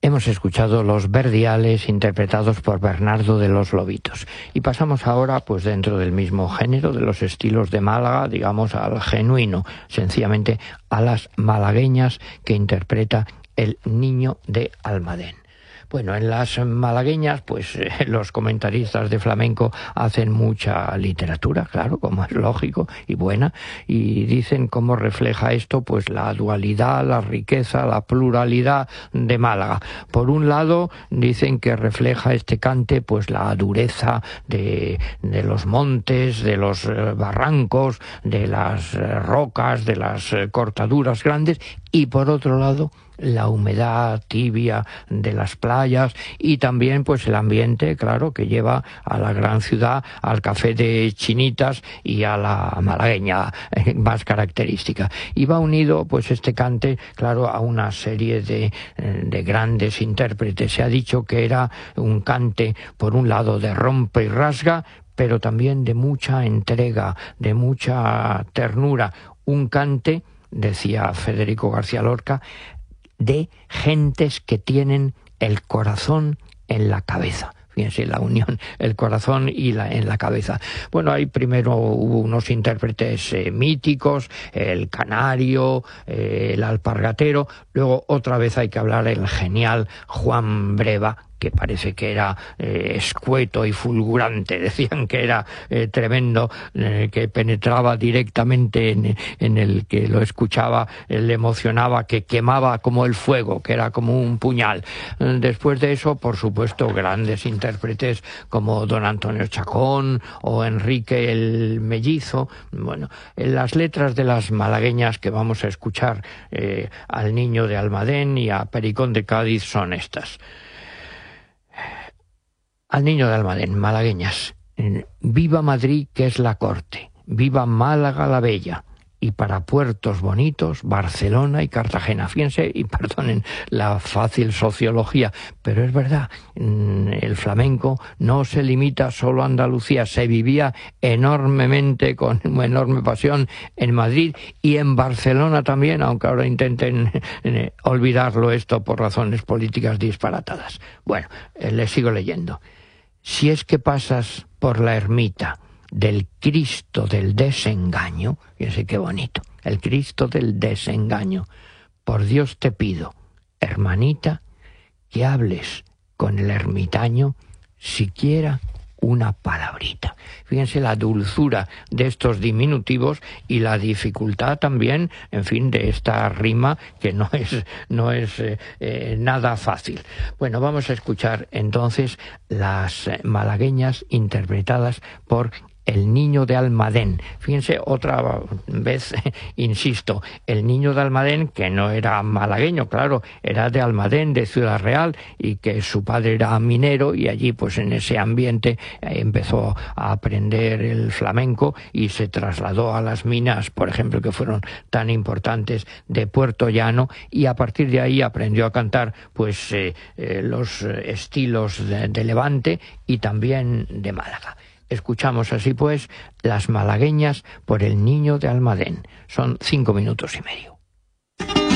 Hemos escuchado Los Verdiales, interpretados por Bernardo de los Lobitos. Y pasamos ahora, pues dentro del mismo género, de los estilos de Málaga, digamos, al genuino, sencillamente a las malagueñas que interpreta El Niño de Almadén. Bueno, en las malagueñas, pues los comentaristas de flamenco hacen mucha literatura, claro, como es lógico y buena, y dicen cómo refleja esto, pues la dualidad, la riqueza, la pluralidad de Málaga. Por un lado, dicen que refleja este cante, pues la dureza de los montes, de los barrancos, de las rocas, de las cortaduras grandes, y por otro lado, la humedad tibia de las playas y también pues el ambiente, claro, que lleva a la gran ciudad, al café de Chinitas y a la malagueña más característica. Y va unido pues este cante, claro, a una serie de grandes intérpretes. Se ha dicho que era un cante, por un lado, de rompe y rasga, pero también de mucha entrega, de mucha ternura. Un cante, decía Federico García Lorca, de gentes que tienen el corazón en la cabeza. Fíjense la unión, el corazón y en la cabeza. Bueno, ahí primero hubo unos intérpretes míticos, el canario, el alpargatero, luego otra vez hay que hablar el genial Juan Breva, que parece que era escueto y fulgurante, decían que era tremendo, que penetraba directamente en el que lo escuchaba, le emocionaba, que quemaba como el fuego, que era como un puñal. Después de eso, por supuesto, grandes intérpretes como don Antonio Chacón o Enrique el Mellizo. Bueno, en las letras de las malagueñas que vamos a escuchar al Niño de Almadén y a Pericón de Cádiz son estas. Al Niño de Almadén, malagueñas. Viva Madrid, que es la corte. Viva Málaga la bella. Y para puertos bonitos, Barcelona y Cartagena. Fíjense, y perdonen la fácil sociología, pero es verdad, el flamenco no se limita solo a Andalucía, se vivía enormemente, con enorme pasión, en Madrid y en Barcelona también, aunque ahora intenten olvidarlo esto por razones políticas disparatadas. Bueno, les sigo leyendo. Si es que pasas por la ermita del Cristo del desengaño, fíjense qué bonito, el Cristo del desengaño, por Dios te pido, hermanita, que hables con el ermitaño siquiera una palabrita. Fíjense la dulzura de estos diminutivos y la dificultad también, en fin, de esta rima que no es nada fácil. Bueno, vamos a escuchar entonces las malagueñas interpretadas por El Niño de Almadén. Fíjense, otra vez, insisto, El Niño de Almadén, que no era malagueño, claro, era de Almadén, de Ciudad Real, y que su padre era minero, y allí, pues en ese ambiente, empezó a aprender el flamenco y se trasladó a las minas, por ejemplo, que fueron tan importantes, de Puerto Llano, y a partir de ahí aprendió a cantar, pues, los estilos de Levante y también de Málaga. Escuchamos así pues las malagueñas por El Niño de Almadén. Son 5 minutos y medio.